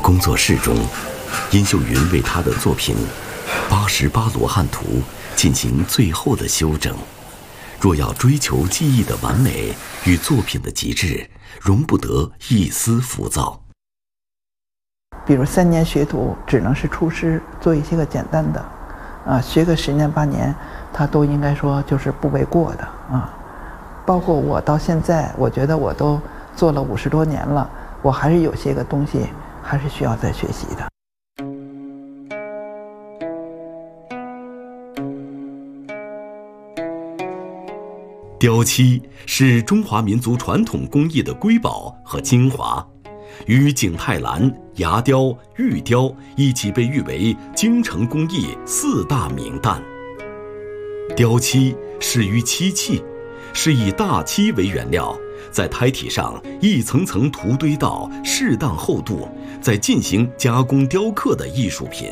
工作室中，殷秀云为他的作品《88罗汉图》进行最后的修整。若要追求技艺的完美与作品的极致，容不得一丝浮躁。 比如3年学徒，只能是出师做一些个简单的，学个10年8年，他都应该说就是不为过的啊。包括我到现在，我觉得我都做了50多年了，我还是有些个东西还是需要再学习的。 雕漆是中华民族传统工艺的瑰宝和精华，与景泰蓝、牙雕、玉雕一起被誉为京城工艺4大名旦。雕漆始于漆器，是以大漆为原料，在胎体上一层层涂堆到适当厚度，再进行加工雕刻的艺术品。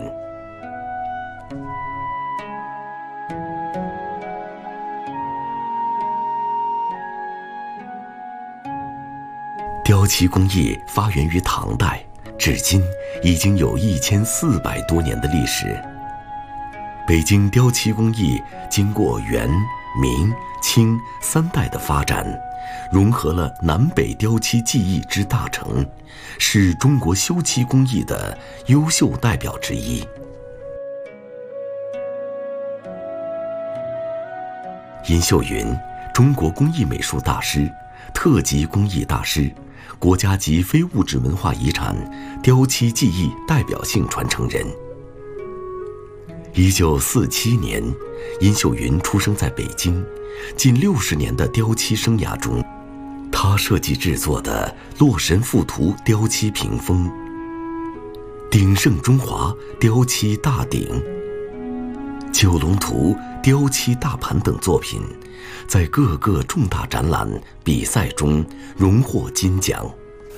雕漆工艺发源于唐代，至今已经有1400多年的历史。北京雕漆工艺经过元、明、清3代的发展，融合了南北雕漆技艺之大成，是中国修漆工艺的优秀代表之一。殷秀云，中国工艺美术大师，特级工艺大师，国家级非物质文化遗产雕漆技艺代表性传承人。1947年，殷秀云出生在北京，近60年的雕漆生涯中，他设计制作的《洛神赋图》雕漆屏风、鼎盛中华雕漆大鼎、九龙图雕漆大盘等作品，在各个重大展览比赛中荣获金奖。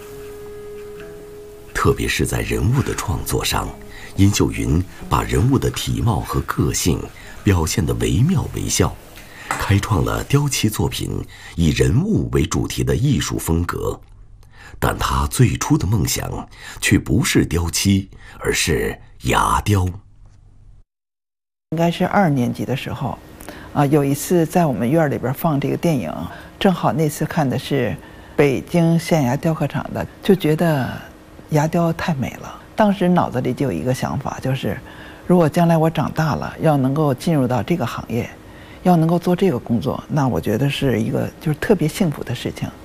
特别是在人物的创作上，殷秀云把人物的体貌和个性表现得惟妙惟肖，开创了雕漆作品以人物为主题的艺术风格。但他最初的梦想却不是雕漆，而是牙雕。 应该是2年级的时候，有一次在我们院里边放这个电影，正好那次看的是北京县衙雕刻厂的，就觉得牙雕太美了。当时脑子里就有一个想法，就是如果将来我长大了，要能够进入到这个行业，要能够做这个工作，那我觉得是一个就是特别幸福的事情。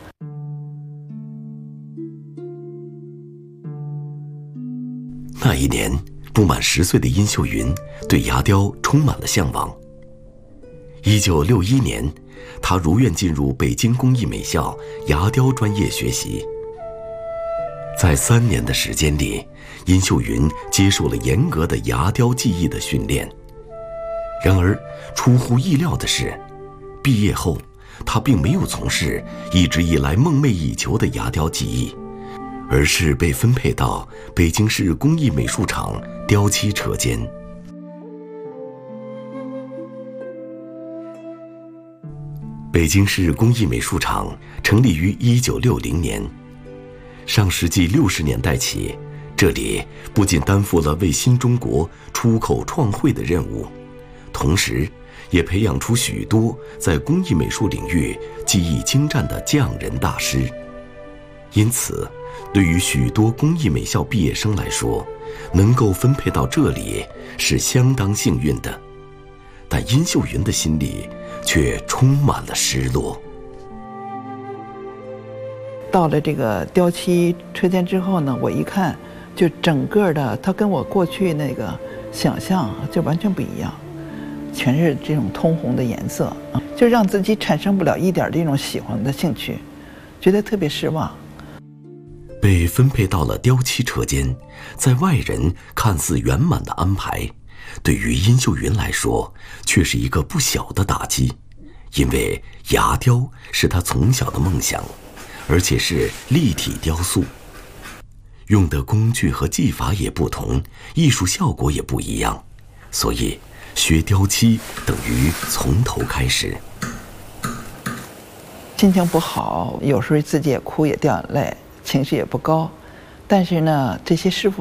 那一年，不满10岁的殷秀云对牙雕充满了向往。1961年，他如愿进入北京工艺美校牙雕专业学习。在3年的时间里，殷秀云接受了严格的牙雕技艺的训练。然而，出乎意料的是，毕业后，他并没有从事一直以来梦寐以求的牙雕技艺，而是被分配到北京市工艺美术厂雕漆车间。北京市工艺美术厂成立于1960年。上世纪60年代起，这里不仅担负了为新中国出口创汇的任务，同时也培养出许多在工艺美术领域技艺精湛的匠人大师。因此，对于许多工艺美校毕业生来说，能够分配到这里是相当幸运的。但殷秀云的心里却充满了失落。 到了这个雕漆车间之后呢，我一看，就整个的它跟我过去那个想象就完全不一样，全是这种通红的颜色，就让自己产生不了一点这种喜欢的兴趣，觉得特别失望。 被分配到了雕漆车间，在外人看似圆满的安排，对于殷秀云来说却是一个不小的打击，因为牙雕是他从小的梦想，而且是立体雕塑，用的工具和技法也不同，艺术效果也不一样，所以学雕漆等于从头开始。 心情不好，有时候自己也哭也掉眼泪，情绪也不高，但是呢，这些师傅